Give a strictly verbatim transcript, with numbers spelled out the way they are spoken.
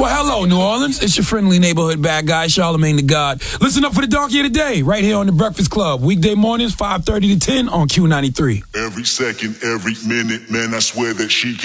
Well, hello, New Orleans. It's your friendly neighborhood bad guy, Charlemagne the God. Listen up for the donkey of the day, right here on The Breakfast Club. Weekday mornings, five thirty to ten on Q ninety-three. Every second, every minute, man, I swear that she can.